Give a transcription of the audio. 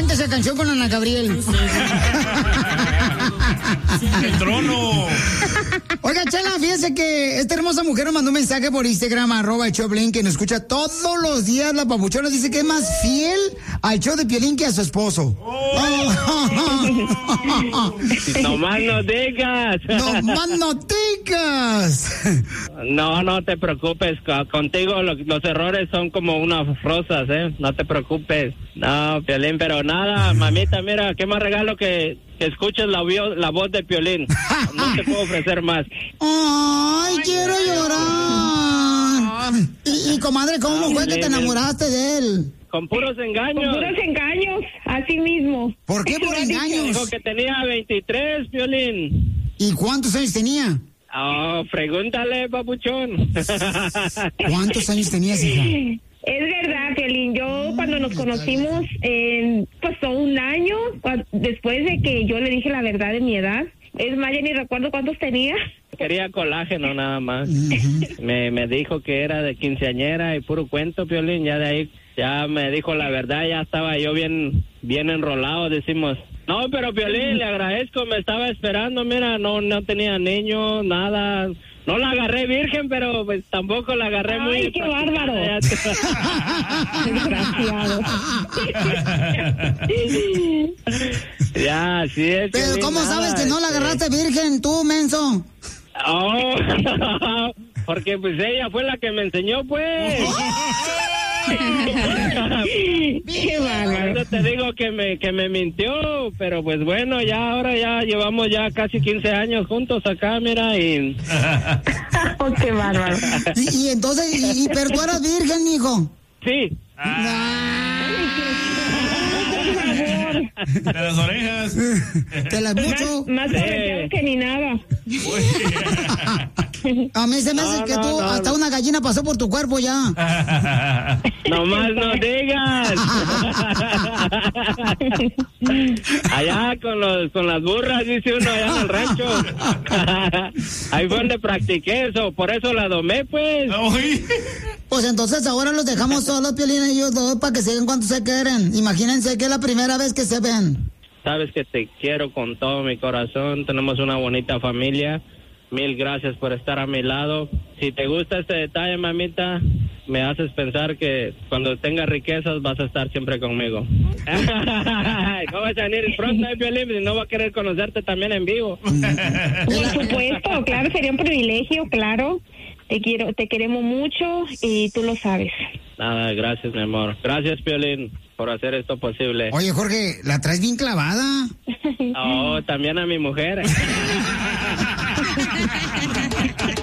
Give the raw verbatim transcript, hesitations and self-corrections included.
canta esa canción con Ana Gabriel. El trono. Oiga, Chela, fíjese que esta hermosa mujer nos mandó un mensaje por Instagram, arroba el Choplin, que nos escucha todos los días. La papuchona dice que es más fiel al show de Piolín que a su esposo. Oh. No más no digas. No más no digas. No, no te preocupes. Contigo los, los errores son como unas rosas, ¿eh? No te preocupes. No, Piolín, pero nada, mamita, mira, qué más regalo que... que escuches la, la voz de Piolín. No te puedo ofrecer más. Ay, quiero llorar. Y, y comadre, ¿cómo no, fue que te enamoraste de él? Con puros engaños. Con puros engaños, así mismo. ¿Por qué por engaños? Dijo que tenía veintitrés, Piolín. ¿Y cuántos años tenía? Oh, pregúntale, papuchón. ¿Cuántos años tenías, hija? Es verdad, Piolín, yo cuando nos conocimos, eh, pasó un año después de que yo le dije la verdad de mi edad. Es más, ya ni recuerdo cuántos tenía. Quería colágeno nada más. Uh-huh. me, me dijo que era de quinceañera y puro cuento, Piolín. Ya de ahí, ya me dijo la verdad, ya estaba yo bien, bien enrolado, decimos. No, pero Piolín, le agradezco, me estaba esperando, mira, no, no tenía niño, nada. No la agarré virgen, pero pues tampoco la agarré Ay, muy... ¡Ay, qué bárbaro! Desgraciado. Ya, sí es. Pero ¿cómo nada, sabes que no la agarraste este... virgen tú, menso? Oh, porque pues ella fue la que me enseñó, pues. Qué bárbaro. Te digo que me que me mintió, pero pues bueno, ya ahora ya llevamos ya casi quince años juntos acá, mira, y... Oh, qué bárbaro. Y, y entonces, y, y, pero tú eras virgen, hijo. Sí. Ah. De las orejas. Te las mucho. Más, más eh. que ni nada. A mí se me hace no, que no, tú, no, hasta no. una gallina pasó por tu cuerpo ya. No más no digas. Allá con los con las burras, dice uno, allá en el rancho. Ahí fue donde practiqué eso, por eso la domé, pues. Pues entonces ahora los dejamos solos, Piolín y yo dos, para que sigan cuando se quieren. Imagínense que es la primera vez que se ven. Sabes que te quiero con todo mi corazón, tenemos una bonita familia. Mil gracias por estar a mi lado. Si te gusta este detalle, mamita, me haces pensar que cuando tengas riquezas vas a estar siempre conmigo. No vas a venir pronto, eh, Piolín, y no va a querer conocerte también en vivo. Por supuesto, claro, sería un privilegio, claro. Te quiero, te queremos mucho y tú lo sabes. Nada, gracias, mi amor. Gracias, Piolín, por hacer esto posible. Oye, Jorge, ¿la traes bien clavada? Oh, también a mi mujer.